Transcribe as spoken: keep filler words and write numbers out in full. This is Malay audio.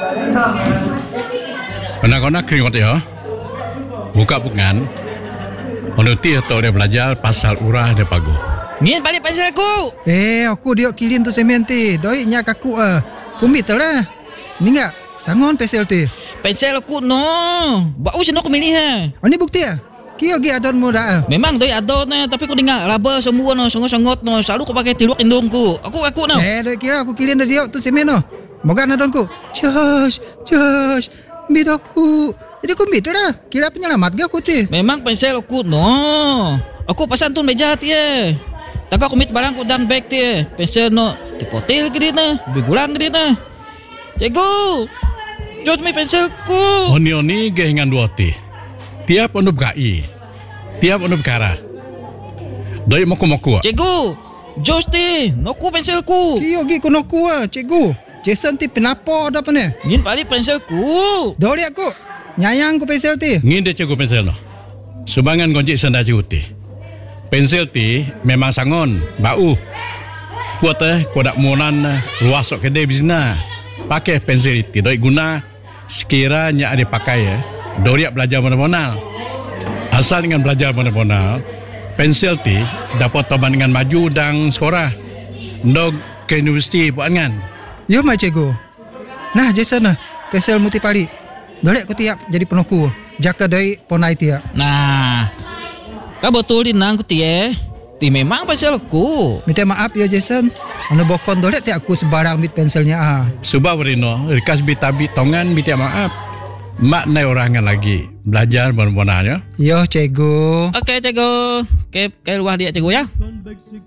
Anak-anak keringat ya. Buka bukan. Menuti atau dia belajar pasal urah dia pagu. Ni balik pensel aku. Eh, aku dia kilin tu semen ti. Doi nya kaku ah. Kumit lah. Ni enggak sangon pensel ti. Pensel aku no. Bau sino aku milih ha. Oh ni bukti ah. Kio gi adon mu dah. Memang doi adon na, tapi aku dengar laba semua no, songot-songot no. Selalu aku pakai tiluak indungku. Aku aku no. Eh, doi kira aku kilin dia tu semen no. Moga adonku. Josh, Josh, bit aku. Jadi aku bit dah. Kira penyelamat ga aku ti. Memang pensel aku no. Aku pasan tu meja ti eh. Tak aku mit barang ku dalam bag ti eh. Pensel no dipotil ke dia na, bigulang ke dia na. Cikgu. Jod mi penselku. Oni-oni ge hingan dua ti. Tiap onu gai. Tiap onu bekara. Doi moku-moku. Cikgu. Jos ti, noku penselku. Kio gi kono ku ah, cikgu. Jason ti penapo dah pane. Ngin balik penselku. Doli aku. Nyayang ku pensel ti. Ngin dia cikgu pensel no. Subangan gonjik senda cikgu ti. Pensel ti memang sangon, bau. Kuat eh, kuat munan luas sok kedai bizna. Pakai pensel ti doi guna sekiranya ada pakai ya. Doriak belajar mana-mana. Asal dengan belajar mana-mana, pensel ti dapat toban dengan maju dan sekolah. Ndog ke universiti buat kan. Yo mai cikgu. Nah Jason nah, pensel muti pali. Dolek ku tiap jadi penoku. Jaka doi ponai tiap. Nah, kau betul di nang ku tie. Ti memang pensel aku. Minta maaf ya Jason. Anu bokon dolek ti aku sebarang mit penselnya ah. Subah berino, rikas bitabi tongan minta maaf. Mak nai orangan lagi belajar benar-benarnya. Yo cikgu. Okey cikgu. Okey, ke luar dia cikgu ya.